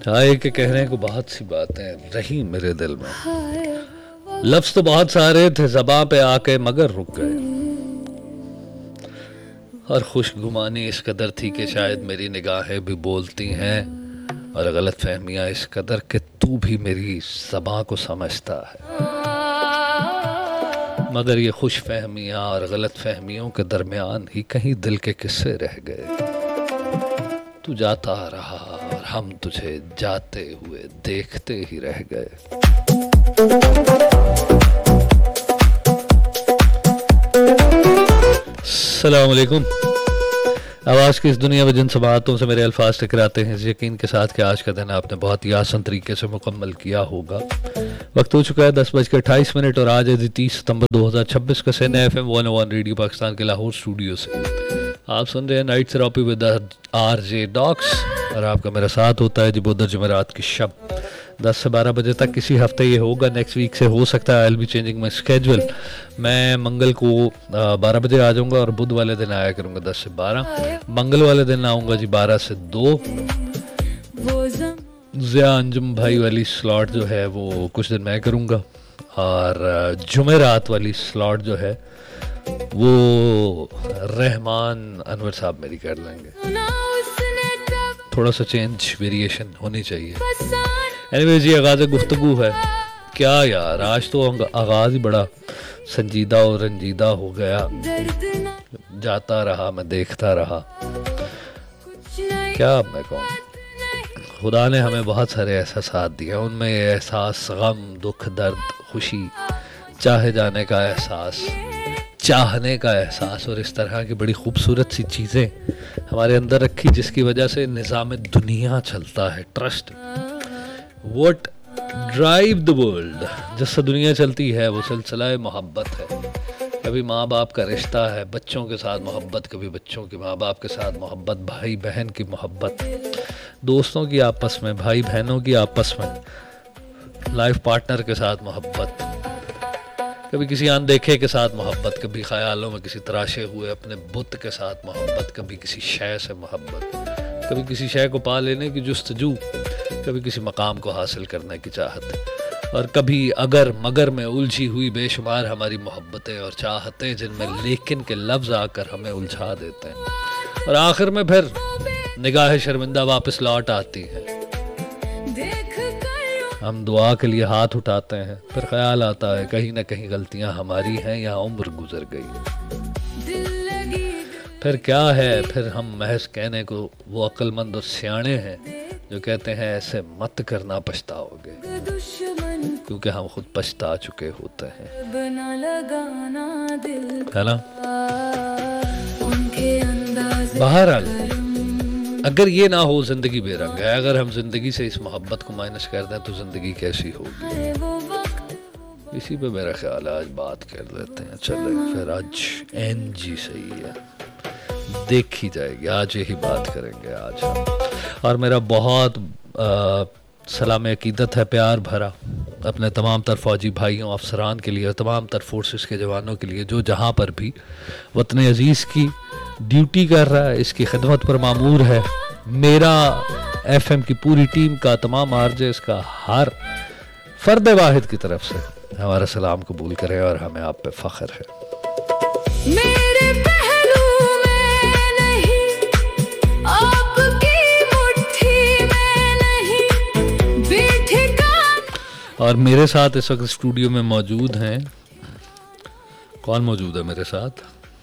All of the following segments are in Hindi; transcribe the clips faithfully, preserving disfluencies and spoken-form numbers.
आए के कहने को बहुत सी बातें रही मेरे दिल में, लफ्ज तो बहुत सारे थे ज़बां पे आके मगर रुक गए। और खुशगुमानी इस कदर थी कि शायद मेरी निगाहें भी बोलती हैं, और गलत फहमियाँ इस कदर कि तू भी मेरी ज़बां को समझता है। मगर ये खुश फहमियाँ और गलत फहमियों के दरमियान ही कहीं दिल के किस्से रह गए। तू जाता रहा और हम तुझे जाते हुए देखते ही रह गए। अस्सलाम वालेकुम। आवाज़ की इस दुनिया में जिन समातों से मेरे अल्फाज टकराते हैं, इस यकीन के साथ कि आज का दिन आपने बहुत ही आसान तरीके से मुकम्मल किया होगा। वक्त हो चुका है दस बज के अट्ठाईस मिनट और आज है तीस सितंबर दो हज़ार छब्बीस का सेना F M one one radio Pakistan के लाहौर स्टूडियो से आप सुन रहे हैं night therapy with R J docs, और आपका मेरा साथ होता है जिबोदर जुमेरात की शब दस से बारह बजे तक। किसी हफ्ते ये होगा, नेक्स्ट वीक से हो सकता है। I will be changing my schedule. मैं मंगल को बारह बजे आ जाऊँगा और बुध वाले दिन आया करूँगा दस से बारह। मंगल वाले दिन आऊँगा जी बारह से दो। ज़िया अंजुम भाई वाली स्लॉट जो है वो कुछ दिन मैं करूँगा, और जुमेरात वाली स्लॉट जो है वो रहमान अनवर साहब मेरी कर लेंगे। थोड़ा सा चेंज वेरिएशन होनी चाहिए। एनीवेज ये आगाज़ गुफ्तगू है क्या यार, आज तो आगाज़ ही बड़ा संजीदा और रंजीदा हो गया। जाता रहा मैं देखता रहा, क्या मैं कहूँ। खुदा ने हमें बहुत सारे एहसास दिए, उनमें ये एहसास गम, दुख, दर्द, खुशी, चाहे जाने का एहसास, चाहने का एहसास और इस तरह की बड़ी खूबसूरत सी चीज़ें हमारे अंदर रखी, जिसकी वजह से निज़ाम दुनिया चलता है। Trust what drive the world, जिससे दुनिया चलती है वो सिलसिला मोहब्बत है। कभी माँ बाप का रिश्ता है, बच्चों के साथ मोहब्बत, कभी बच्चों की माँ बाप के साथ मोहब्बत, भाई बहन की मोहब्बत, दोस्तों की आपस में, भाई बहनों की आपस में, लाइफ पार्टनर के साथ मोहब्बत, कभी किसी अनदेखे के साथ मोहब्बत, कभी ख्यालों में किसी तराशे हुए अपने बुत के साथ मोहब्बत, कभी किसी शय से मोहब्बत, कभी किसी शय को पा लेने की जुस्तजू, कभी किसी मकाम को हासिल करने की चाहत, और कभी अगर मगर में उलझी हुई बेशुमार हमारी मोहब्बतें और चाहतें, जिनमें लेकिन के लफ्ज़ आकर हमें उलझा देते हैं, और आखिर में फिर निगाह शर्मिंदा वापस लौट आती है। हम दुआ के लिए हाथ उठाते हैं, फिर ख्याल आता है कहीं ना कहीं गलतियां हमारी हैं या उम्र गुजर गई। फिर क्या है, फिर हम महज कहने को वो अक्लमंद और सियाणे हैं जो कहते हैं ऐसे मत करना पछताओगे, क्योंकि हम खुद पछता चुके होते हैं, है ना। बहरहाल अगर ये ना हो ज़िंदगी बेरंग है। अगर हम ज़िंदगी से इस मोहब्बत को माइनस कर दें तो ज़िंदगी कैसी होगी। इसी पे मेरा ख्याल है आज बात कर लेते हैं। चले फिर आज एन जी सही है, देखी जाएगी, आज यही बात करेंगे आज हम। और मेरा बहुत आ, सलाम अकीदत है प्यार भरा अपने तमाम तर फौजी भाइयों, अफसरान के लिए और तमाम तर फोर्सेस के जवानों के लिए जो जहाँ पर भी वतन अजीज़ की ड्यूटी कर रहा है, इसकी खिदमत पर मामूर है। मेरा एफएम की पूरी टीम का, तमाम आरजेस का, हर फर्द वाहिद की तरफ से हमारा सलाम कबूल करें और हमें आप पे फ़ख्र है। मेरे पहलू में नहीं, आपकी मुट्ठी में नहीं, बैठे का। और मेरे साथ इस वक्त स्टूडियो में मौजूद हैं, कौन मौजूद है मेरे साथ?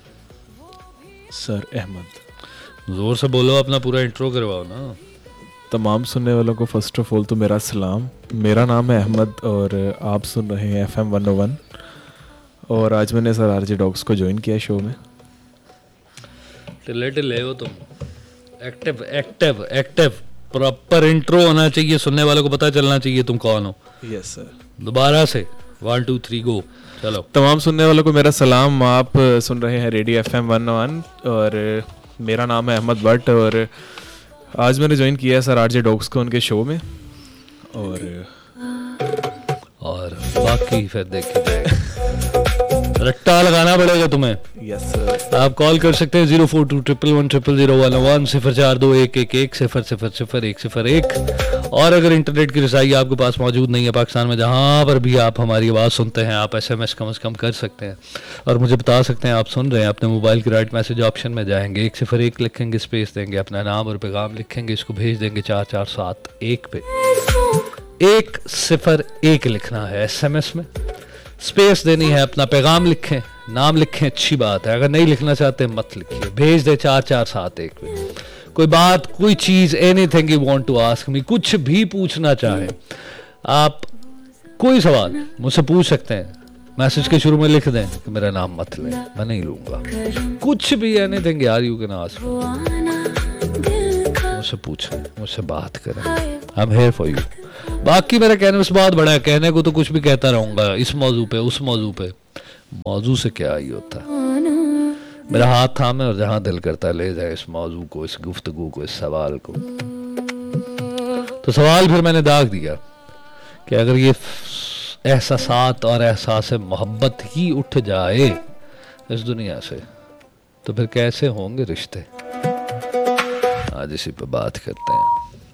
सर अहमद। ज़ोर से बोलो, अपना पूरा इंट्रो करवाओ ना। तमाम सुनने वालों को फ़र्स्ट ऑफ ऑल तो मेरा सलाम। मेरा नाम है अहमद और आप सुन रहे हैं एफ एम वन ओ वन, और आज मैंने सर आर जे डॉक्स को ज्वाइन किया शो में। टिले टिले हो तुम, active active active proper intro होना चाहिए, सुनने वालों को पता चलना चाहिए तुम कौन हो। Yes sir. दोबारा से वन टू थ्री गो। चलो। तमाम सुनने वालों को मेरा सलाम। आप सुन रहे हैं radio F M one one और मेरा नाम है अहमद भट्ट, और आज मैंने ज्वाइन किया है सर आर जे डॉक्स को उनके शो में, और और बाकी फिर देखी जाएगा। रट्टा लगाना पड़ेगा तुम्हें। Yes sir. आप कॉल कर सकते हैं zero four to triple one triple zero one one, सिफर चार दो एक एक एक सिफर सिफर सिफर एक सिफर एक, और अगर इंटरनेट की रसाई आपके पास मौजूद नहीं है पाकिस्तान में, जहाँ पर भी आप हमारी आवाज़ सुनते हैं, आप एसएमएस कम से कम कर सकते हैं और मुझे बता सकते हैं आप सुन रहे हैं। अपने मोबाइल के राइट मैसेज ऑप्शन में जाएंगे, एक सिफर एक लिखेंगे, स्पेस देंगे, अपना नाम और पैगाम लिखेंगे, इसको भेज देंगे चार चार सात एक पे। एक सिफर एक लिखना है एसएमएस में, स्पेस देनी है, अपना पैगाम लिखें, नाम लिखें, अच्छी बात है। अगर नहीं लिखना चाहते मत लिखिए, भेज दे चार चार सात एक पे। कोई बात, कोई चीज़, anything you want to ask me, कुछ भी पूछना चाहे आप, कोई सवाल मुझसे पूछ सकते हैं। मैसेज के शुरू में लिख दें कि मेरा नाम मत लें, मैं नहीं लूँगा। कुछ भी, एनीथिंग यार, यू कैन आस्क, मुझसे पूछें, मुझसे बात करें, I am here for you. बाकी मेरा कैनवस बहुत बड़ा है, कहने को तो कुछ भी कहता रहूँगा, इस मौजू पे उस मौजू पे। मौजू से क्या ही होता है, मेरा हाथ थामे और जहाँ दिल करता है ले जाए इस मौजू को, इस गुफ्तगू को, इस सवाल को। तो सवाल फिर मैंने दाग दिया कि अगर ये एहसासात और एहसास मोहब्बत ही उठ जाए इस दुनिया से तो फिर कैसे होंगे रिश्ते। आज इसी पे बात करते हैं।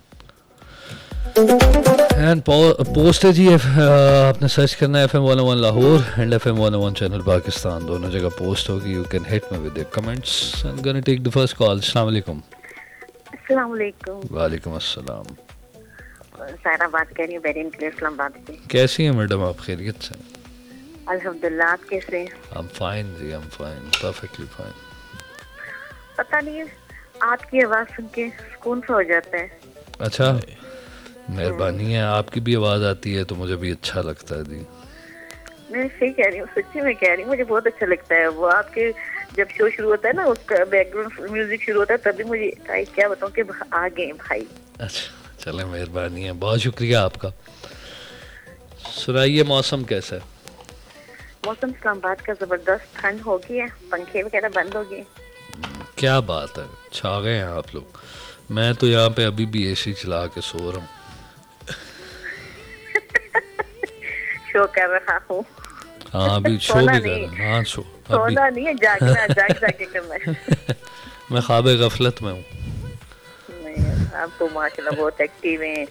एंड पोस्ट है जी, आपने सर्च करना है F M one one Lahore and F M one one channel Pakistan, दोनों जगह पोस्ट होगी। You can hit me with your comments. I am gonna take the first call. अस्सलाम वालेकुम। अस्सलाम वालेकुम। वालेकुम अस्सलाम। सारा बात कर रही हूँ बेरिन के इस्लामाबाद से। कैसी हैं मैडम आप, खैरियत से? अल्हम्दुलिल्लाह, आप कैसे हैं? I am fine ji, I am fine, perfectly fine. पता नहीं आपकी आवाज़ सुन के सुकून सा हो जाता है। अच्छा, मेहरबानी है, आपकी भी आवाज़ आती है तो मुझे भी अच्छा लगता है जी। मैं सही कह रही हूँ, सच्ची में कह रही हूँ, मुझे बहुत अच्छा लगता है वो आपके जब शो शुरू होता है ना, उसका बैकग्राउंड म्यूजिक शुरू होता है तभी मुझे क्या बताऊँ कि आ गए भाई। अच्छा चले, मेहरबानी है, बहुत शुक्रिया आपका। सुनाइए मौसम कैसा है? मौसम इस्लामाबाद का जबरदस्त ठंड हो गई है, पंखे वगैरह बंद हो गए। क्या बात है, छा गए हैं आप लोग। मैं तो यहाँ पे अभी भी एसी चला के सो रहा हूँ। शो कर रहा हूँ। हाँ अभी शो भी कर रहा हूँ। हाँ शो सोना नहीं है, जागना, जाग जाके करना है। मैं ख्वाबे गफलत में हूँ। नहीं, आप तो माशाल्लाह बहुत एक्टिव हैं।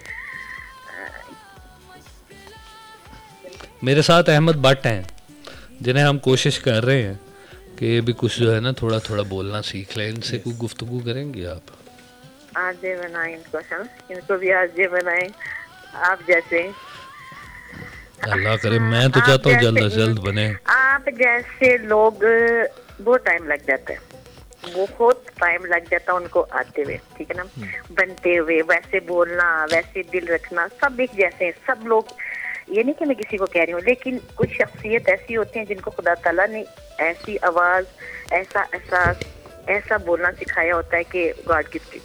मेरे साथ अहमद भट्ट हैं जिन्हें हम कोशिश कर रहे हैं कि ये भी कुछ जो है ना थोड़ा थोड़ा बोलना सीख लें। इनसे कोई गुफ्तगू करेंगे आप? आरजे बनाएं इनको, हाँ इनको भी आरजे बनाएं आप जैसे। अल्लाह करे, मैं तो चाहता हूँ जल्द से जल्द बने। आप जैसे लोग बहुत टाइम लग जाता है, बहुत टाइम लग जाता है उनको आते हुए, ठीक है ना, बनते हुए, वैसे बोलना, वैसे दिल रखना, सब एक जैसे हैं सब लोग। ये नहीं कि मैं किसी को कह रही हूँ, लेकिन कुछ शख्सियत ऐसी होती हैं जिनको खुदा ताला ने ऐसी आवाज, ऐसा एहसास, ऐसा बोलना सिखाया होता है कि गॉड गिफ्टेड।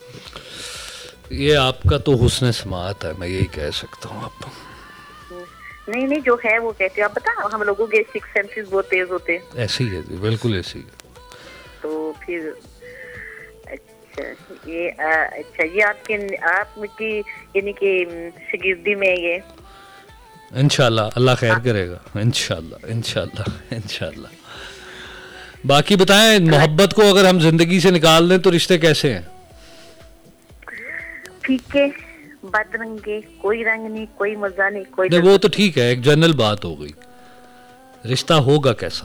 ये आपका तो हुस्न समात है, मैं यही कह सकता हूँ। आप नहीं नहीं, जो है वो कहते हैं, आप बता, हम लोगों के सिक्स सेंसेस बहुत तेज होते हैं। ऐसे ही है जी, बिल्कुल ऐसे ही है। तो फिर अच्छा ये आ, अच्छा ये आपके आपकी यानी कि शागिर्दी में ये इंशाल्लाह अल्लाह खैर करेगा, इंशाल्लाह इंशाल्लाह इंशाल्लाह। बाकी बताएं, मोहब्बत को अगर हम जिंदगी से निकाल दें तो रिश्ते कैसे हैं? फीके, बदरंगे, कोई रंग नहीं, कोई मजा नहीं, कोई नहीं, वो तो ठीक है, एक जनरल बात हो गई। रिश्ता होगा कैसा,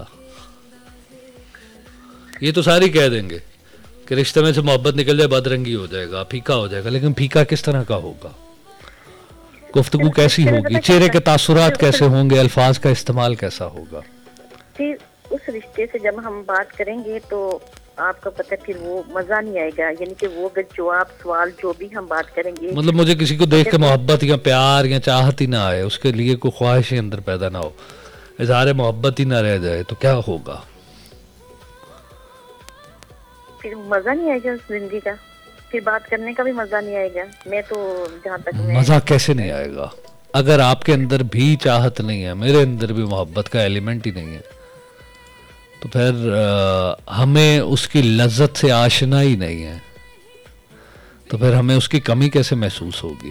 ये तो सारी कह देंगे कि रिश्ते में से मोहब्बत निकल जाए बदरंगी हो जाएगा, फीका हो जाएगा, लेकिन फीका किस तरह का होगा? गुफ्तगू कैसी होगी, चेहरे के तासुरात कैसे होंगे, अल्फाज का इस्तेमाल कैसा होगा? फिर उस रिश्ते से जब हम बात करेंगे तो आपको पता है फिर वो मजा नहीं आएगा, यानी कि वो अगर जवाब सवाल जो भी हम बात करेंगे, मतलब मुझे किसी को देख के मोहब्बत या प्यार या चाहत ही ना आए, उसके लिए कोई ख्वाहिश ही अंदर पैदा ना हो, इजहार मोहब्बत ही ना रह जाए, तो क्या होगा? फिर मजा नहीं आएगा उस जिंदगी का, फिर बात करने का भी मजा नहीं आएगा। मैं तो जहाँ तक मैं मजा कैसे नहीं आएगा अगर आपके अंदर भी चाहत नहीं है, मेरे अंदर भी मोहब्बत का एलिमेंट ही नहीं है, तो फिर आ, हमें उसकी लज्जत से आशना ही नहीं है, तो फिर हमें उसकी कमी कैसे महसूस होगी?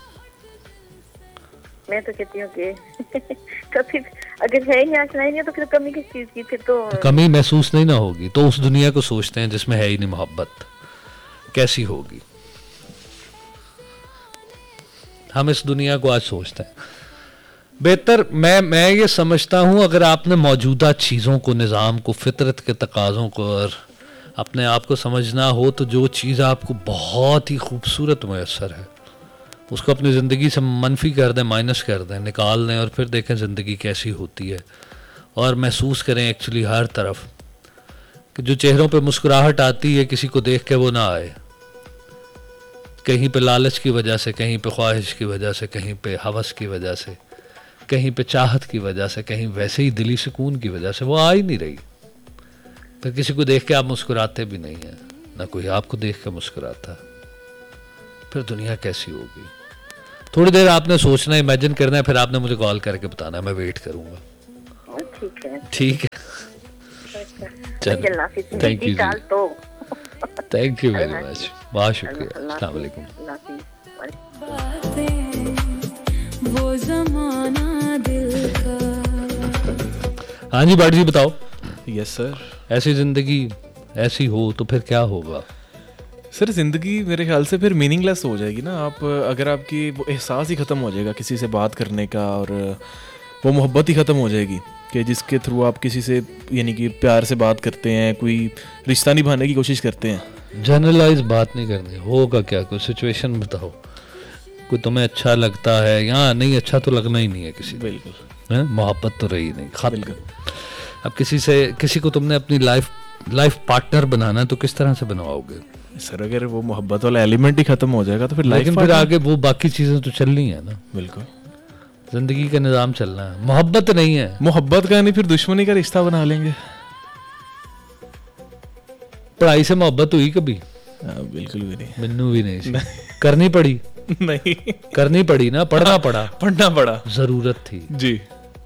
मैं तो कहती हूँ कि तो फिर अगर है ही आशना ही नहीं तो फिर कमी किस चीज की? फिर तो, तो कमी महसूस नहीं ना होगी, तो उस दुनिया को सोचते हैं जिसमें है ही नहीं मोहब्बत, कैसी होगी? हम इस दुनिया को आज सोचते हैं। बेहतर मैं मैं ये समझता हूँ अगर आपने मौजूदा चीज़ों को, निज़ाम को, फितरत के तकाज़ों को और अपने आप को समझना हो तो जो चीज़ आपको बहुत ही खूबसूरत मैसर है उसको अपनी ज़िंदगी से मनफी कर दें, माइनस कर दें, निकाल दें और फिर देखें ज़िंदगी कैसी होती है और महसूस करें एक्चुअली हर तरफ कि जो चेहरों पे मुस्कुराहट आती है किसी को देख के वो ना आए, कहीं पे लालच की वजह से, कहीं पे ख्वाहिश की वजह से, कहीं पे हवस की वजह से, कहीं पे चाहत की वजह से, कहीं वैसे ही दिली सुकून की वजह से वो आ ही नहीं रही। फिर किसी को देख के आप मुस्कुराते भी नहीं हैं, ना कोई आपको देख के मुस्कुराता, फिर दुनिया कैसी होगी। थोड़ी देर आपने सोचना, इमेजिन करना है, फिर आपने मुझे कॉल करके बताना है, मैं वेट करूंगा। ठीक है ठीक है, चलो thank you thank you very much, बहुत शुक्रिया, अस्सलाम वालेकुम। वो ज़माना दिल का। हाँ जी बाट जी बताओ। Yes sir. ऐसी जिंदगी ऐसी हो तो फिर क्या होगा? सर ज़िंदगी मेरे ख्याल से फिर मीनिंगलेस हो जाएगी ना। आप अगर आपकी वो एहसास ही ख़त्म हो जाएगा किसी से बात करने का, और वो मोहब्बत ही ख़त्म हो जाएगी कि जिसके थ्रू आप किसी से यानी कि प्यार से बात करते हैं, कोई रिश्ता निभाने की कोशिश करते हैं। जनरलाइज बात नहीं करनी, होगा क्या? कोई सिचुएशन बताओ, कोई तुम्हें अच्छा लगता है या नहीं? अच्छा तो लगना ही नहीं है किसी को, बिल्कुल है, मोहब्बत तो रही नहीं, खत्म। बिल्कुल। अब किसी से किसी को तुमने अपनी लाइफ लाइफ पार्टनर बनाना है तो किस तरह से बनवाओगे सर? अगर वो मोहब्बत वाला एलिमेंट ही खत्म हो जाएगा तो फिर लाइफ, लेकिन फिर आगे वो बाकी चीजें तो चलनी है ना। बिल्कुल, जिंदगी का निजाम चलना है, मोहब्बत नहीं है। मोहब्बत का नहीं, फिर दुश्मनी का रिश्ता बना लेंगे। पढ़ाई से मोहब्बत हुई कभी? आ, बिल्कुल भी नहीं, मिन्नू भी नहीं, नहीं। करनी पड़ी नहीं करनी पड़ी ना, पढ़ना पड़ा, पढ़ना पड़ा, जरूरत थी जी।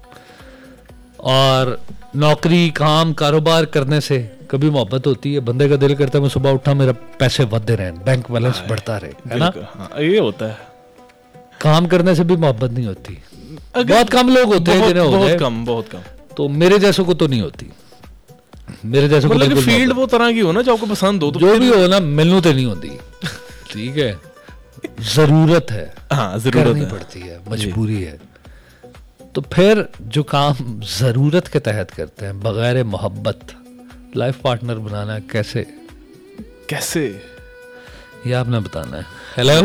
और नौकरी, काम, कारोबार करने से कभी मोहब्बत होती है? बंदे का दिल करता है मैं सुबह उठा मेरा पैसे बढ़ते रहे, बैंक बैलेंस बढ़ता रहे, है ना? हाँ, ये होता है। काम करने से भी मोहब्बत नहीं होती, बहुत कम लोग होते हैं जिन्हें होते हैं, बहुत कम बहुत कम। तो मेरे जैसों को तो नहीं होती, मेरे जैसों को मतलब फील्ड वो तरह की हो ना जो आपको पसंद हो, तो जो भी हो ना, मिलनू तो नहीं होती, ठीक है? जरूरत है, हाँ जरूरत करनी है, पड़ती है, मजबूरी है। तो फिर जो काम जरूरत के तहत करते हैं बगैर मोहब्बत, लाइफ पार्टनर बनाना कैसे कैसे ये आपने बताना है। हेलो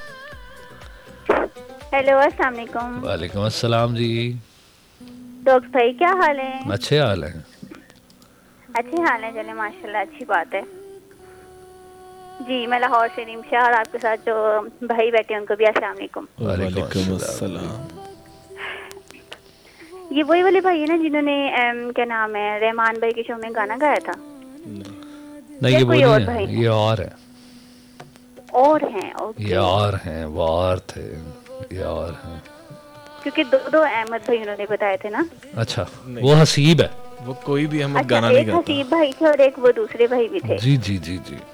हेलो अस्सलाम वालेकुम। वालेकुम अस्सलाम जी। डॉक्टर भाई क्या हाल है? अच्छे हाल है, अच्छे हाल है, चले माशाल्लाह, अच्छी बात है जी। मैं लाहौर से रिमशा, और आपके साथ जो भाई बैठे हैं उनको भी अस्सलाम वालेकुम। वालेकुम अस्सलाम। ये वही वाले भाई है ना जिन्होंने क्या नाम है, रहमान भाई के शो में गाना गाया था? नहीं ये वो कोई और नहीं भाई है, ये और है, और हैं? ओके, ये और हैं, वो और थे, ये और हैं। क्योंकि दो दो अहमद भाई उन्होंने बताए थे ना। अच्छा, वो हसीब है, वो कोई भी अहमद अच्छा, गाना नहीं एक गाता। हसीब भाई थे और एक वो दूसरे भाई भी थे। जी जी जी जी।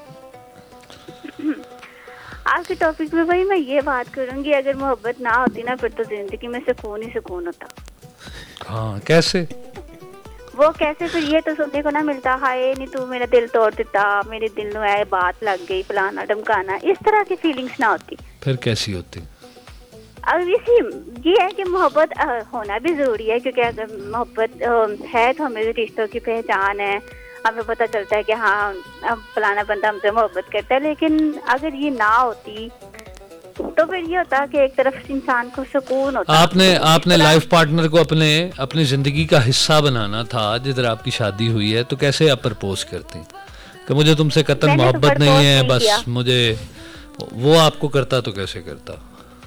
आपके टॉपिक में भाई मैं ये बात करूंगी, अगर मोहब्बत ना होती ना फिर तो जिंदगी में सुकून ही सुकून होता। हाँ कैसे? वो कैसे? फिर ये तो सुनने को ना मिलता, हाय नहीं तू मेरा दिल तोड़ देता, मेरे दिल में आए बात लग गई, फलाना ढमकाना, इस तरह की फीलिंग्स ना होती। फिर कैसी होती? अब इसी ये है कि मोहब्बत होना भी जरूरी है, क्योंकि अगर मोहब्बत है तो हमें रिश्तों की पहचान है, हमें पता चलता है कि हाँ अब फलाना बंदा हमसे मोहब्बत करता है। लेकिन अगर ये ना होती तो फिर ये होता कि एक तरफ इंसान को सुकून होता। आपने आपने लाइफ पार्टनर को अपने अपनी जिंदगी का हिस्सा बनाना था, जिधर आपकी शादी हुई है, तो कैसे आप प्रपोज करती कि मुझे तुमसे कतई मोहब्बत नहीं है, बस मुझे, वो आपको करता तो कैसे करता?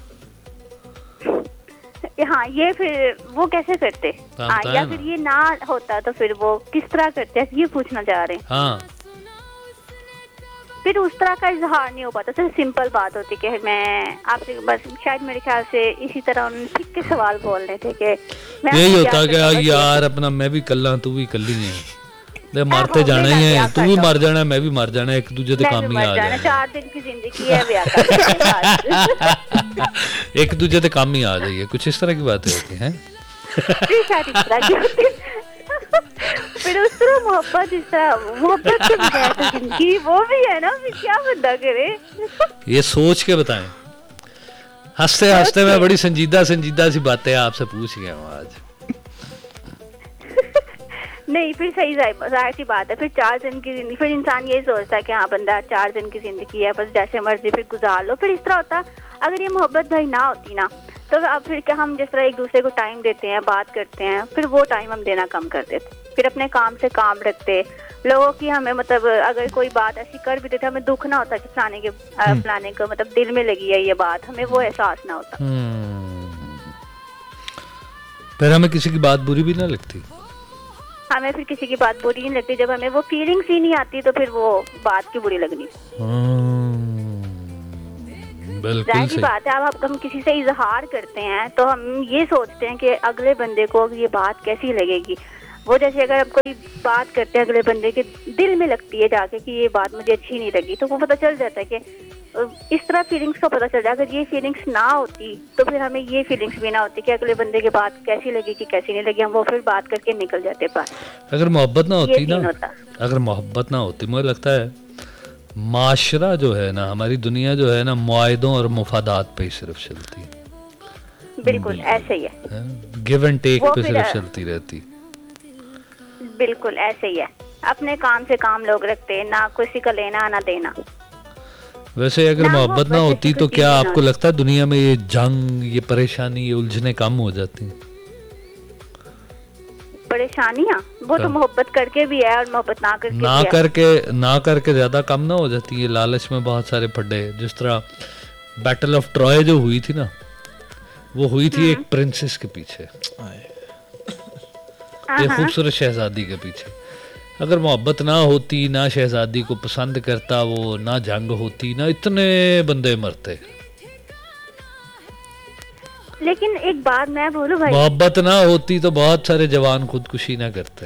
हाँ ये फिर वो कैसे करते? हाँ, या फिर ये ना होता तो फिर वो किस तरह करते हैं, ये पूछना चाह रहे हैं। हाँ फिर उस तरह का इजहार नहीं हो पाता, सिर्फ सिंपल बात होती कि मैं आपसे बस, शायद मेरे ख्याल से इसी तरह उन्होंने ठीक के सवाल बोल रहे थे कि यही होता कि यार अपना मैं भी कल्ला तू भी कल्ली है, मारते जाना ही है, तू भी मर जाना मैं भी मर जाना, एक दूसरे के काम ही आ जाना, चार दिन की जिंदगी है एक दूसरे के काम ही आ जाइए, कुछ इस तरह की बातें होती हैं। फिर उस तरह मोहब्बत, इस तरह मोहब्बत के बगैर तो जिंदगी वो भी है ना, फिर क्या बंदा करे? ये सोच के बताएं हंसते हंसते मैं बड़ी संजीदा संजीदा सी बातें आपसे पूछ गया हूँ आज। नहीं फिर सही जाहिर सी बात है, फिर चार दिन की जिंदगी, फिर इंसान यही सोचता है कि हाँ बंदा चार दिन की जिंदगी है, बस जैसे मर्जी फिर गुजार लो। फिर इस तरह होता, अगर ये मोहब्बत भाई ना होती ना, तो अब फिर क्या हम जिस तरह एक दूसरे को टाइम देते हैं, बात करते हैं, फिर वो टाइम हम देना कम कर देते, फिर अपने काम से काम रखते। लोगों की हमें मतलब अगर कोई बात ऐसी कर भी देते, हमें दुख ना होता कि फलाने के फलाने को मतलब दिल में लगी है ये बात, हमें वो एहसास ना होता। फिर हमें किसी की बात बुरी भी ना लगती, हमें फिर किसी की बात बुरी नहीं लगती, जब हमें वो फीलिंग्स ही नहीं आती तो फिर वो बात की बुरी लगनी। जाहिर सी बात है, अब हम किसी से इजहार करते हैं तो हम ये सोचते हैं कि अगले बंदे को ये बात कैसी लगेगी। वो जैसे अगर आप कोई बात करते हैं अगले बंदे के दिल में लगती है जाके कि ये बात मुझे अच्छी नहीं लगी, तो वो पता चल जाता है कि इस तरह फीलिंग्स का पता चल जाए। अगर ये फीलिंग्स ना होती तो फिर हमें ये फीलिंग्स भी ना होती कि अगले बंदे की बात कैसी लगी कि कैसी नहीं लगी, हम वो फिर बात करके निकल जाते पास। अगर मोहब्बत ना होती ना अगर मोहब्बत ना होती मुझे लगता है माशरा जो है ना, हमारी दुनिया जो है ना, मुआहदों और मुफादात पे ही सिर्फ चलती है। बिल्कुल ऐसे ही है, गिव एंड टेक पे सिर्फ चलती रहती। बिल्कुल ऐसे ही है, अपने काम से काम लोग रखते हैं, ना किसी का लेना ना देना। वैसे अगर मोहब्बत ना होती तो क्या आपको लगता है दुनिया में ये जंग, ये परेशानी, ये उलझने कम हो जाती? परेशानियां वो तो मोहब्बत करके भी है और मोहब्बत ना करके ना करके ना करके ज्यादा कम ना हो जाती है। लालच में बहुत सारे फड्डे, जिस तरह बैटल ऑफ ट्रॉय जो हुई थी ना, वो हुई थी एक प्रिंसेस के पीछे, एक खूबसूरत शहजादी के पीछे। अगर मोहब्बत ना होती, ना शहजादी को पसंद करता वो, ना जंग होती, ना इतने बंदे मरते। लेकिन एक बात मैं बोलूं भाई, मोहब्बत ना होती तो बहुत सारे जवान खुदकुशी ना करते।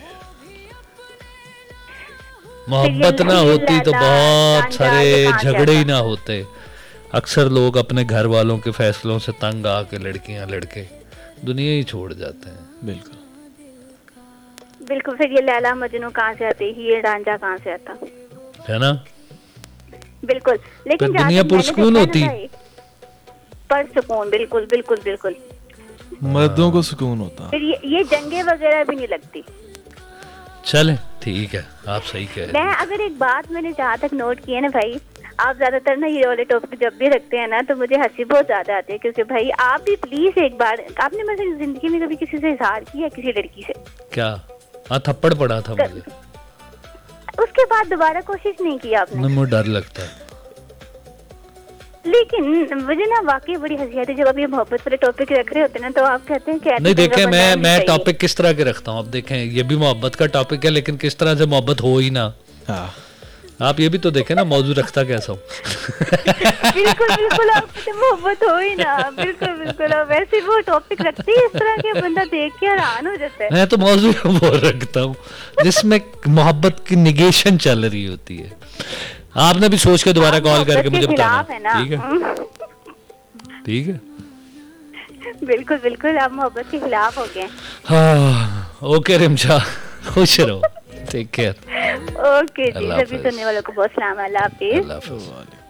मोहब्बत ना होती तो बहुत सारे झगड़े ही ना होते। अक्सर लोग अपने घर वालों के फैसलों से तंग आके लड़कियां लड़के दुनिया ही छोड़ जाते हैं। बिल्कुल बिल्कुल। फिर ये लैला मजनू कहाँ से आती, ये रांझा कहाँ से आता, है ना? बिल्कुल। लेकिन दुनिया पुरस्कून होती, पर सुकून, बिल्कुल बिल्कुल बिल्कुल। मर्दों को सुकून होता, फिर ये, ये जंगे वगैरह भी नहीं लगती। चले ठीक है, आप सही कह रहे हैं। मैं अगर एक बात मैंने जहाँ तक नोट की है ना भाई, आप ज्यादातर ना ये वाले टॉपिक जब भी रखते हैं ना तो मुझे हंसी बहुत ज्यादा आती है, क्योंकि भाई आप भी प्लीज एक बार, आपने मतलब जिंदगी में कभी किसी से इजहार किया किसी लड़की से? क्या? हाँ थप्पड़ पड़ा था मुझे, उसके बाद दोबारा कोशिश नहीं की आपने? मुझे डर लगता है। लेकिन मुझे ना वाकई बड़ी हंसी आती है जब आप ये मोहब्बत वाले टॉपिक रख रहे होते हैं ना, तो आप कहते हैं कि नहीं देखें मैं मैं टॉपिक किस तरह के रखता हूँ। अब देखें ये भी मोहब्बत का टॉपिक है, लेकिन किस तरह से मोहब्बत हो ही ना। हाँ आप ये भी तो देखें ना मौजूद रखता कैसा हूँ। बिल्कुल बिल्कुल, आप मोहब्बत हो ही ना, बिल्कुल बिल्कुल। आप वैसे वो टॉपिक रखते हैं इस तरह के, बंदा देख के हैरान हो जाता है। मैं तो मौजूद वो रखता हूँ जिसमें मोहब्बत की निगेशन चल रही होती है। आपने भी सोच के दोबारा कॉल करके मुझे बताना, ठीक है? ठीक है बिल्कुल बिल्कुल, आप मोहब्बत के खिलाफ हो गए। हाँ ओके रिमशा, खुश रहो, टेक केयर। ओके जी, सभी सुनने वालों को बहुत सलाम, अल्लाह हाफिज़।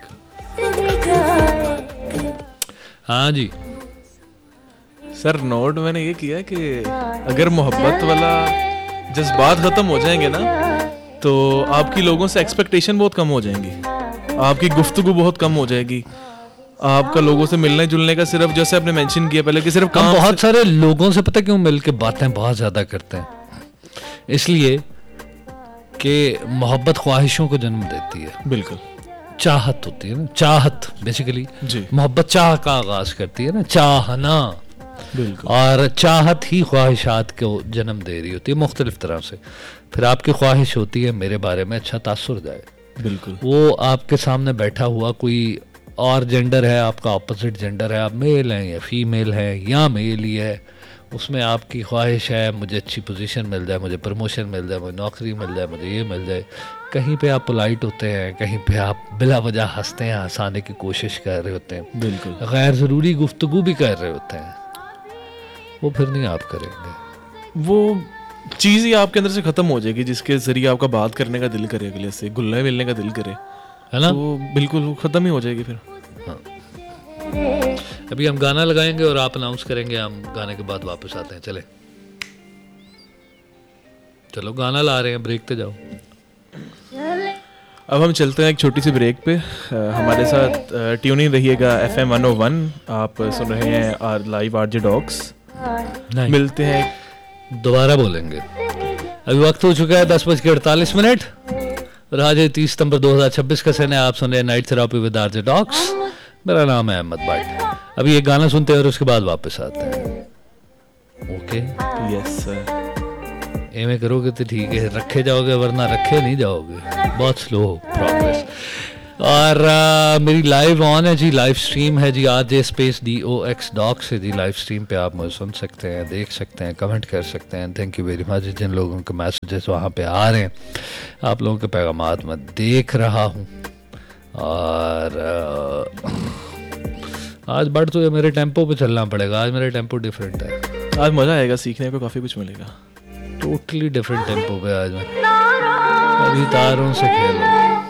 हाँ जी सर, नोट मैंने ये किया कि अगर मोहब्बत वाला जज्बात खत्म हो जाएंगे ना तो आपकी लोगों से एक्सपेक्टेशन बहुत कम हो जाएंगी, आपकी गुफ्तगू बहुत कम हो जाएगी, आपका लोगों से मिलने जुलने का सिर्फ, जैसे आपने मेंशन किया पहले कि सिर्फ काम। बहुत सारे लोगों से पता क्यों मिल के बातें बहुत ज्यादा करते हैं, इसलिए कि मोहब्बत ख्वाहिशों को जन्म देती है। बिल्कुल, चाहत होती है ना, चाहत बेसिकली जी, मोहब्बत चाह का आगाज करती है ना, चाहना। बिल्कुल। और चाहत ही ख्वाहिशात को जन्म दे रही होती है मुख्तलिफ तरह से। फिर आपकी ख्वाहिश होती है मेरे बारे में अच्छा तासुर जाए। बिल्कुल। वो आपके सामने बैठा हुआ कोई और जेंडर है, आपका ऑपोजिट जेंडर है, आप मेल हैं या फीमेल हैं या मेल ही है, उसमें आपकी ख्वाहिश है मुझे अच्छी पोजीशन मिल जाए, मुझे प्रमोशन मिल जाए, मुझे नौकरी मिल जाए, मुझे ये मिल जाए। कहीं पे आप पोलाइट होते हैं, कहीं पे आप बिला वजह हंसते हैं, हंसाने की कोशिश कर रहे होते हैं, बिल्कुल गैर ज़रूरी गुफ्तगू भी कर रहे होते हैं, वो फिर नहीं आप करेंगे। वो चीज़ ही आपके अंदर से ख़त्म हो जाएगी जिसके ज़रिए आपका बात करने का दिल करे, अगले से गुल्ले मिलने का दिल करे, है ना? वो बिल्कुल ख़त्म ही हो जाएगी फिर। हाँ अभी हम गाना लगाएंगे और आप अनाउंस करेंगे, हम गाने के बाद वापस आते हैं। चले चलो गाना ला रहे हैं, ब्रेक पे जाओ। अब हम चलते हैं एक छोटी सी ब्रेक पे। आ, हमारे साथ ट्यूनिंग रहिएगा एफ एम वन ओ वन। आप सुन रहे हैं आर लाइव आरजे डॉग्स। मिलते हैं, दोबारा बोलेंगे। अभी वक्त हो चुका है दस बज के अड़तालीस मिनट और आज है तीस सितंबर दो हज़ार छब्बीस का सन है। आप सुन रहे हैं night therapy with RJ dogs. मेरा नाम है अहमद भट्ट। अभी एक गाना सुनते हैं और उसके बाद वापस आते हैं। Okay, yes sir. एम करोगे तो ठीक है, रखे जाओगे वरना रखे नहीं जाओगे। बहुत स्लो प्रोग्रेस। और आ, मेरी लाइव ऑन है जी, लाइव स्ट्रीम है जी, R J space D O x dog से जी। लाइव स्ट्रीम पे आप मुझे सुन सकते हैं, देख सकते हैं, कमेंट कर सकते हैं। थैंक यू वेरी मच जिन लोगों के मैसेजेस वहाँ पे आ रहे हैं, आप लोगों के पैगामात मैं देख रहा हूँ। और आ, आज बढ़ तो मेरे टेम्पो पे चलना पड़ेगा, आज मेरा टेम्पो डिफरेंट है। आज मज़ा आएगा, सीखने को काफ़ी कुछ मिलेगा। टोटली डिफरेंट टेम्पो पे आज मैं। अभी तारों से खेलो,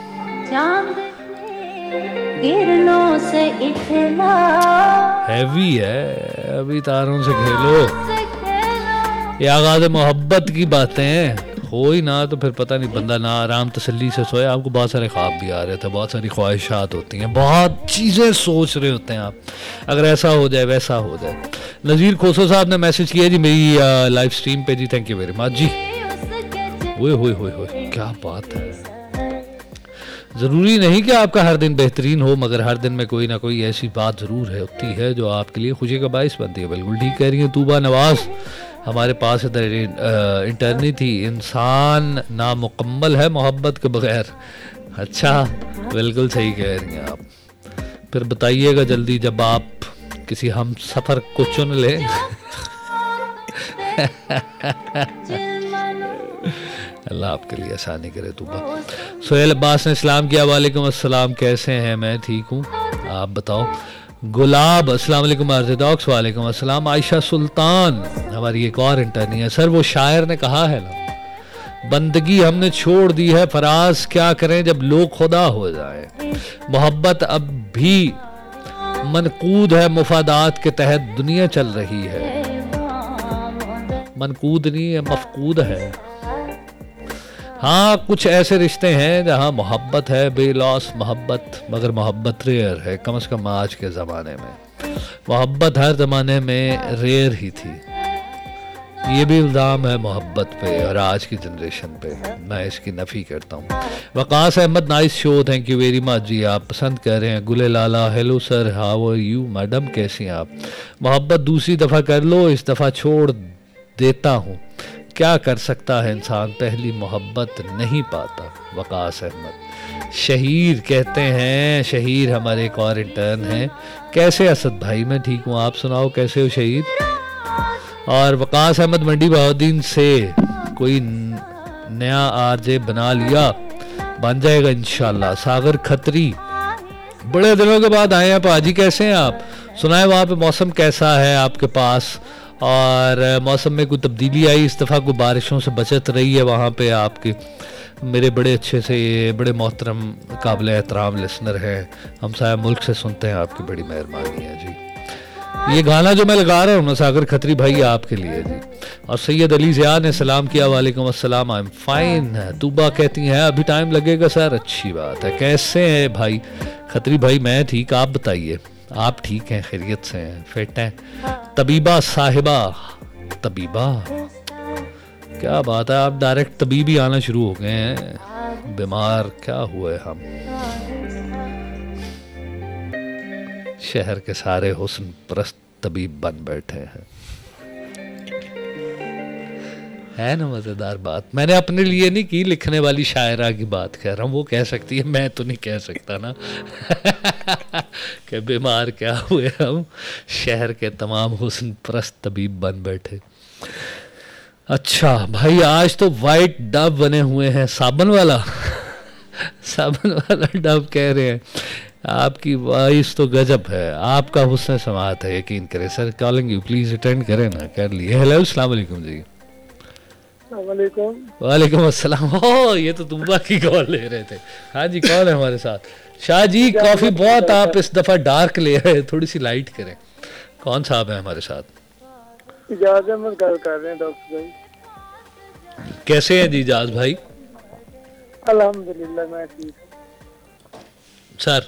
किरणों से इतना हैवी है। अभी तारों से खेलो, ये आगाज़ मोहब्बत की बातें हो ही ना तो फिर पता नहीं, बंदा ना आराम तसल्ली से सोए। आपको बहुत सारे ख्वाब भी आ रहे थे, बहुत सारी ख्वाहिशात होती हैं, बहुत चीज़ें सोच रहे होते हैं आप। अगर ऐसा हो जाए वैसा हो जाए। नज़ीर खोसो साहब ने मैसेज किया जी मेरी लाइव स्ट्रीम पे जी। थैंक यू वेरी मच जी। ओए होए होए होए, क्या बात है। ज़रूरी नहीं कि आपका हर दिन बेहतरीन हो, मगर हर दिन में कोई ना कोई ऐसी बात ज़रूर है होती है जो आपके लिए खुशी का बाइस बनती है। बिल्कुल ठीक कह रही है तूबा नवाज। हमारे पास इधर इंटरनी थी, इंसान नामुकम्मल है मोहब्बत के बगैर। अच्छा, बिल्कुल सही कह रही हैं आप। फिर बताइएगा जल्दी जब आप किसी हम सफ़र को चुन लें। अल्लाह आपके लिए आसानी करे तूबा। सोहेल अब्बास ने इस्लाम किया, वालेकुम अस्सलाम, कैसे हैं? मैं ठीक हूँ, आप बताओ। गुलाब अस्सलाम वालेकुम आरजे डॉग्स, वालेकुम अस्सलाम। आयशा सुल्तान हमारी एक और इंटरनी है। सर वो शायर ने कहा है ना, बंदगी हमने छोड़ दी है फराज, क्या करें जब लोग खुदा हो जाए। मोहब्बत अब भी मनकूद है, मुफादात के तहत दुनिया चल रही है। मनकूद नहीं है, मफकूद है। हाँ, कुछ ऐसे रिश्ते हैं जहाँ मोहब्बत है, बेलॉस मोहब्बत, मगर मोहब्बत रेयर है। कम से कम आज के ज़माने में मोहब्बत हर ज़माने में रेयर ही थी। ये भी इल्ज़ाम है मोहब्बत पे और आज की जनरेशन पे, मैं इसकी नफ़ी करता हूँ। Waqas Ahmad, nice show, thank you very much जी। आप पसंद कर रहे हैं। गुले लाला, hello sir, how are you madam, कैसी हैं आप? मोहब्बत दूसरी दफ़ा कर लो, इस दफ़ा छोड़ देता हूँ। क्या कर सकता है इंसान, पहली मोहब्बत नहीं पाता। वकास अहमद। शहीर कहते हैं, शहीर हमारे एक और इंटर्न हैं। कैसे असद भाई? मैं ठीक हूँ, आप सुनाओ कैसे हो शहीद? और वकास अहमद मंडी बहाउद्दीन से कोई नया आरजे बना लिया, बन जाएगा इंशाल्लाह। सागर खत्री, बड़े दिनों के बाद आए हैं पाजी, कैसे हैं आप? सुनाए वहाँ पे मौसम कैसा है आपके पास, और मौसम में कोई तब्दीली आई इस दफ़ा, कोई बारिशों से बचत रही है वहाँ पे आपके? मेरे बड़े अच्छे से बड़े मोहतरम काबिल एहतराम लिसनर हैं, हम सारे मुल्क से सुनते हैं, आपकी बड़ी मेहरबानी है जी। ये गाना जो मैं लगा रहा हूँ ना सागर खत्री भाई आपके लिए जी। और सैयद अली ज़िया ने सलाम किया, वालेकुम अस्सलाम, आई एम फाइन। तूबा कहती हैं अभी टाइम लगेगा सर, अच्छी बात है। कैसे हैं भाई खत्री भाई? मैं ठीक, आप बताइए, आप ठीक हैं, खैरियत से हैं, फिट हैं? तबीबा साहिबा, तबीबा क्या बात है, आप डायरेक्ट तबीबी आना शुरू हो गए हैं। बीमार क्या हुए हम, शहर के सारे हुस्न परस्त तबीब बन बैठे हैं। है ना मजेदार बात? मैंने अपने लिए नहीं की, लिखने वाली शायरा की बात कह रहा हूँ, वो कह सकती है, मैं तो नहीं कह सकता ना। कि बीमार क्या हुए हम, शहर के तमाम हुस्न परस्त तबीब बन बैठे। अच्छा भाई, आज तो वाइट डब बने हुए हैं, साबन वाला साबन वाला डब कह रहे हैं। आपकी वॉइस तो गजब है, आपका हुस्न समात है, यकीन करें। Sir calling you, please attend करें ना, कर लिए। हेलो अस्सलाम वालेकुम जी। वालेकुम। वालेकुम अस्सलाम। ओ ये तो तुम की कॉल ले रहे थे। हाँ जी, कौन है हमारे साथ? शाह जी, कॉफी बहुत आप इस दफा डार्क ले आए, थोड़ी सी लाइट करें। कौन साहब है हमारे साथ? इजाज अहमद गल कर रहे हैं डॉक्टर भाई। कैसे हैं जी इजाज भाई? अल्हम्दुलिल्लाह मैं ठीक। सर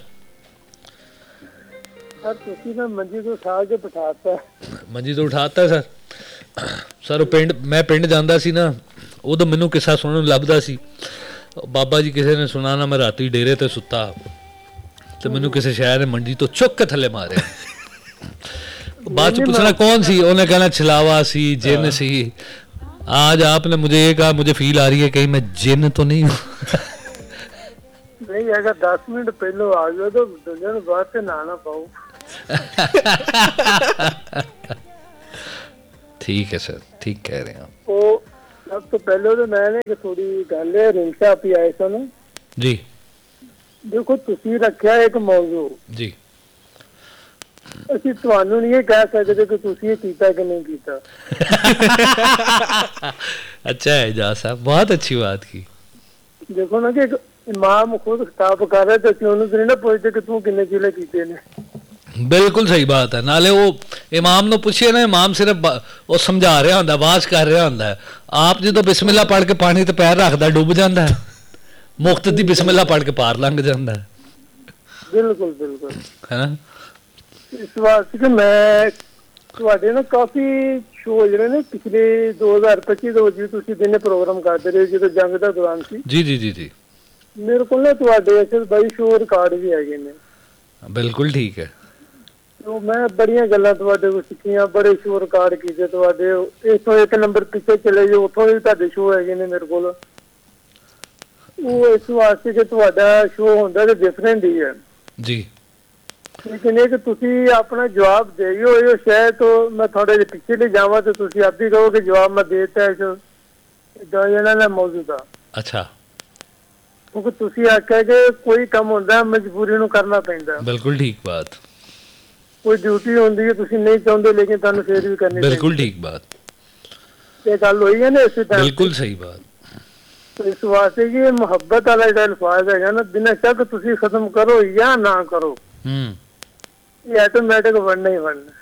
सर ਤੁਸੀਂ ਨਾ ਮੰਜੀ ਤੋਂ ਉਠਾ ਕੇ ਬਿਠਾਤਾ। ਮੰਜੀ ਤੋਂ ਉਠਾਤਾ ਸਰ। ਸਰ ਉਹ ਪਿੰਡ, ਮੈਂ ਪਿੰਡ ਜਾਂਦਾ ਸੀ ਨਾ, ਉਦੋਂ ਮੈਨੂੰ ਕਿੱਸਾ ਸੁਣਨ ਨੂੰ ਲੱਭਦਾ ਸੀ। ਬਾਬਾ ਜੀ ਕਿਸੇ ਨੇ ਸੁਣਾਣਾ, ਮੈਂ ਰਾਤੀ ਡੇਰੇ ਤੇ ਸੁੱਤਾ ਤੇ ਮੈਨੂੰ ਕਿਸੇ ਸ਼ਾਇਰ ਨੇ ਮੰਜੀ ਤੋਂ ਚੁੱਕ ਕੇ ਥੱਲੇ ਮਾਰਿਆ। ਬਾਅਦ ਚ ਪੁੱਛਣਾ ਕੌਣ ਸੀ, ਉਹਨੇ कहना छिलावा सी, जिन सी। आज आपने मुझे ये कहा, मुझे फील आ रही है कहीं मैं जिन तो नहीं हूँ। नहीं, अगर दस मिनट पहले आ जाओ तो दुनिया में बात से ना ना पाओ। ठीक है सर, ठीक कह रहे हैं आप। तो सब तो पहले तो मैंने कि थोड़ी गल है रिंसा पी आए सन जी। देखो तुसी रखा एक मौजू जी, ਅਸੀਂ ਤੁਹਾਨੂੰ ਨਹੀਂ ਇਹ ਕਹਿ ਸਕਦੇ ਕਿ ਤੁਸੀਂ ਇਹ ਕੀਤਾ ਕਿ नहीं ਕੀਤਾ। अच्छा है इजाज साहब, बहुत अच्छी बात की। देखो ना कि इमाम खुद खिताब कर रहे थे, ਉਹਨੂੰ ਤੇ ਨਾ ਪੁੱਛਦੇ ਕਿ ਤੂੰ ਕਿੰਨੇ ਚੀਲੇ ਕੀਤੇ ਨੇ। बिल्कुल सही बात है। नाले वो इमाम ਨੂੰ ਪੁੱਛੇ ਨਾ, ਇਮਾਮ ਸਿਰਫ ਉਹ ਸਮਝਾ ਰਿਹਾ ਹੁੰਦਾ, ਆਵਾਜ਼ ਕਰ ਰਿਹਾ ਹੁੰਦਾ ਹੈ। ਆਪ ਜਦੋਂ ਬਿਸਮਿਲ੍ਲਾ ਪੜ੍ਹ ਕੇ ਪਾਣੀ ਤੇ ਪੈਰ ਰੱਖਦਾ ਡੁੱਬ ਜਾਂਦਾ ਹੈ, ਮੁਖਤ ਦੀ ਬਿਸਮਿਲ੍ਲਾ ਪੜ੍ਹ ਕੇ ਪਾਰ ਲੰਘ ਜਾਂਦਾ ਹੈ। ਬਿਲਕੁਲ ਬਿਲकुल ਹੈ ਨਾ। ਇਸ ਵਾਸਤੇ ਕਿ ਮੈਂ ਤੁਹਾਡੇ ਨਾਲ ਕਾਫੀ ਸ਼ੋਅ ਜਿਹੜੇ ਨੇ ਪਿਛਲੇ ਦੋ ਹਜ਼ਾਰ ਪੱਚੀ ਦੇ ਵਿੱਚ ਤੁਸੀਂ ਦਿਨੇ ਪ੍ਰੋਗਰਾਮ ਕਰਦੇ ਰਹੇ ਜਦੋਂ ਜੰਗ ਦਾ ਦੌਰਾਨ ਸੀ। ਜੀ ਜੀ ਜੀ ਜੀ। ਮੇਰੇ ਕੋਲ ਨਾ ਤੁਹਾਡੇ ਅਸਲ ਬਾਈ ਸ਼ੋਅ ਰਿਕਾਰਡ ਵੀ ਹੈਗੇ ਨੇ। ਬਿਲਕੁਲ ਠੀਕ ਹੈ। तो मैं बड़िया गल्लां तुहाडे कोल सिੱਖੀਆਂ, बड़े शो रिकॉर्ड कीते तुहाडे। इस तो एक नंबर पीछे चले जाओ, उथों भी तुहाडे शो हैगे ने मेरे कोल। वो इस वास्ते कि तुहाडा शो हुंदा ते डिफरेंट ही है जी, लेकिन ये कि तुसी अपना जवाब देइयो ये शायद तो मैं थोड़े जे पीछे ले जावां तो तुसी आप भी कहो कि जवाब मैं देता है जो जाना ना मौजूदा। अच्छा, क्योंकि तुसी आख्या कि कोई काम हुंदा मजबूरी नूं करना पैंदा। बिल्कुल ठीक बात। कोई ड्यूटी होंदी है तुसी नहीं चाहते लेकिन तुहानू फिर भी करनी। बिल्कुल ठीक बात। ये गल होई है ना इसी तरह। बिल्कुल सही बात। तो इस वास्ते ये मोहब्बत वाला जो अल्फाज है ना, बिना शक तुसी खत्म करो या ना करो, हम्म ये ऑटोमेटिक बनना ही बनना,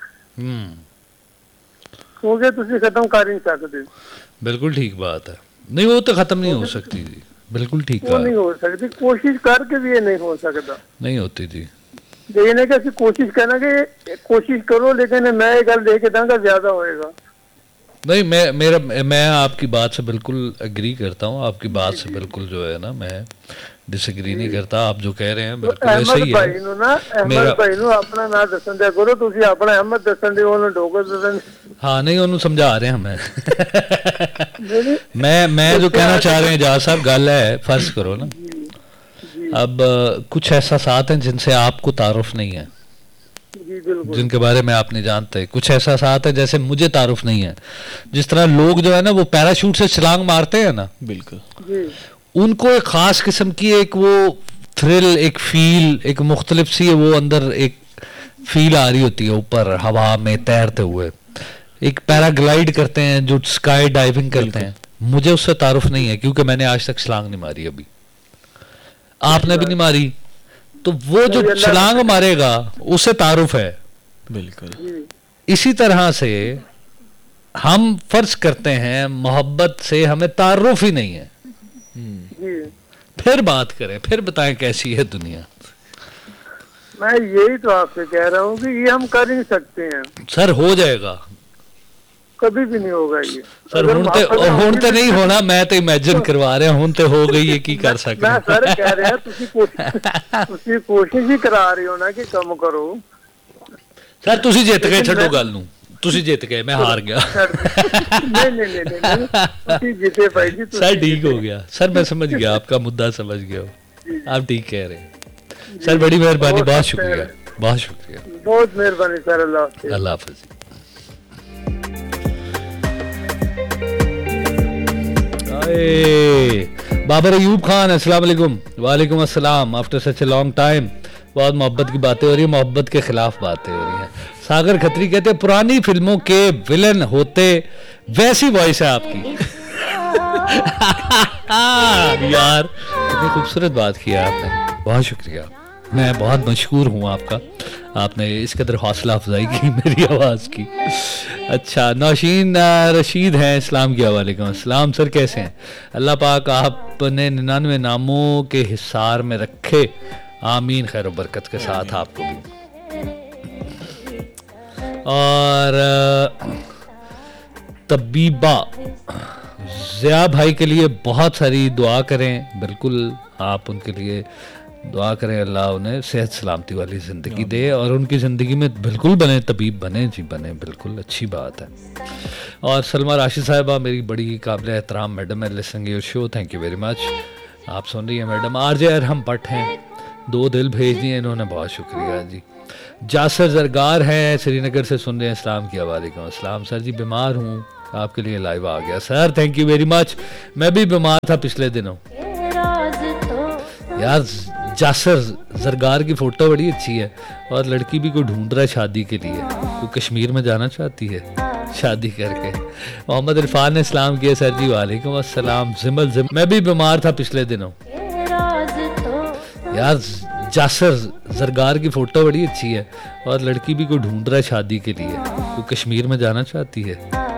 हम्म क्योंकि तुसी खत्म कर ही नहीं सकते। बिल्कुल ठीक बात है। नहीं, वो तो खत्म नहीं हो सकती जी। बिल्कुल ठीक वो बात। नहीं हो सकती, कोशिश करके भी ये नहीं हो सकता। नहीं होती जी। लेकिन है कि असं कोशिश करना कि कोशिश करो, लेकिन मैं ये गल लेके दांगा ज्यादा होएगा। नहीं, मैं मेरा मैं आपकी बात से बिल्कुल एग्री करता हूँ। आपकी बात से बिल्कुल जो है ना, मैं डिसएग्री नहीं करता। आप जो कह रहे हैं बिल्कुल ऐसा ही भाई नु ना अहमद भाई नु अपना ना दसन दिया करो, तुसी अपना अहमद दसन दियो, ओनु डोगर दसन। हाँ, नहीं, ओनु समझा रहे हैं हमें। मैं मैं जो कहना चाह रहे हैं इजाज साहब, गल है, फर्ज करो ना, अब कुछ एहसासात हैं जिनसे आपको तारुफ नहीं है, जिनके बारे में आप नहीं जानते। कुछ एहसासात है जैसे मुझे तारुफ नहीं है। जिस तरह लोग जो है ना वो पैराशूट से छलांग मारते हैं ना, बिल्कुल उनको एक खास किस्म की एक वो थ्रिल, एक फील, एक मुख्तलिफ सी वो अंदर एक फील आ रही होती है ऊपर हवा में तैरते हुए। एक पैराग्लाइड करते हैं, जो स्काई डाइविंग करते हैं, मुझे उससे तारुफ नहीं है क्योंकि मैंने आज तक छलांग नहीं मारी। अभी आपने भी नहीं मारी, तो वो जो छलांग मारेगा उसे तारुफ है। बिल्कुल इसी तरह से हम फर्ज करते हैं मोहब्बत से हमें तारुफ ही नहीं है, फिर बात करें, फिर बताएं कैसी है दुनिया। मैं यही तो आपसे कह रहा हूँ कि ये हम कर ही नहीं सकते हैं। सर हो जाएगा, कभी भी नहीं होगा ये। सर ਹੁਣ ਤੇ ਹੁਣ ਤੇ ਨਹੀਂ ਹੋਣਾ, ਮੈਂ ਤੇ ਇਮੇਜਿਨ ਕਰਵਾ ਰਿਹਾ, ਹੁਣ ਤੇ ਹੋ ਗਈ ਹੈ, ਕੀ ਕਰ ਸਕਦੇ। ਮੈਂ ਸਰ ਕਹਿ ਰਿਹਾ ਤੁਸੀਂ ਕੋਸ਼ਿਸ਼ ਤੁਸੀਂ ਕੋਸ਼ਿਸ਼ ਹੀ ਕਰਾ ਰਹੇ ਹੋ ਨਾ ਕਿ ਕੰਮ ਕਰੋ। ਸਰ ਤੁਸੀਂ ਜਿੱਤ ਗਏ, ਛੱਡੋ ਗੱਲ ਨੂੰ, ਤੁਸੀਂ ਜਿੱਤ ਗਏ, ਮੈਂ ਹਾਰ ਗਿਆ। नहीं नहीं नहीं नहीं ਤੁਸੀਂ ਜਿੱਤੇ ਭਾਈ ਜੀ। सर ठीक हो गया सर, मैं समझ गया, आपका मुद्दा समझ गया, आप ठीक कह रहे हैं सर। बड़ी मेहरबानी, बहुत शुक्रिया, बहुत शुक्रिया, बहुत मेहरबानी सर। अल्लाह हाफिज़। अल्लाह हाफिज़। बाबर अयूब खान, अस्सलाम वालेकुम। वालेकुम अस्सलाम। After such a long time बहुत मोहब्बत की बातें हो रही है, मोहब्बत के खिलाफ बातें हो रही हैं। सागर खत्री कहते हैं पुरानी फिल्मों के विलन होते, वैसी वॉइस है आपकी। यार इतनी खूबसूरत बात किया आपने, बहुत शुक्रिया, मैं बहुत मशहूर हूँ आपका, आपने इस कदर हौसला अफजाई की मेरी आवाज़ की। अच्छा, नौशीन रशीद हैं, इस्लाम की वालेकुम अस्सलाम सर, कैसे हैं? अल्लाह पाक आपने निन्यानवे नामों के हिसार में रखे, आमीन, खैर व बरकत के साथ आपको भी। और तबीबा ज़िया भाई के लिए बहुत सारी दुआ करें, बिल्कुल आप उनके लिए दुआ करें, अल्लाह उन्हें सेहत सलामती वाली ज़िंदगी दे और उनकी ज़िंदगी में बिल्कुल बने, तबीब बने जी, बने, बिल्कुल अच्छी बात है। और सलमा राशिद साहिबा मेरी बड़ी काबिल एहतराम मैडम है, listening your show, thank you very much, आप सुन रही हैं मैडम। आरजे अरहम भट्ट हैं, दो दिल भेज दिए इन्होंने, बहुत शुक्रिया जी। जासर जरगार हैं, श्रीनगर से सुन रहे हैं, इस्लाम की वालेकुम अस्सलाम सर जी, बीमार हूँ, आपके लिए लाइव आ गया sir, thank you very much, मैं भी बीमार था पिछले दिनों। यार जासर जरगार की फ़ोटो बड़ी अच्छी है और लड़की भी कोई ढूंढ रहा है शादी के लिए, वो कश्मीर में जाना चाहती है शादी करके। मोहम्मद इरफान ने इस्लाम किया सर जी, वालेकुम अस्सलाम। जिमल जिम मैं भी बीमार था पिछले दिनों। यार जासर जरगार की फ़ोटो बड़ी अच्छी है और लड़की भी कोई ढूंढ रहा है शादी के लिए, वो कश्मीर में जाना चाहती है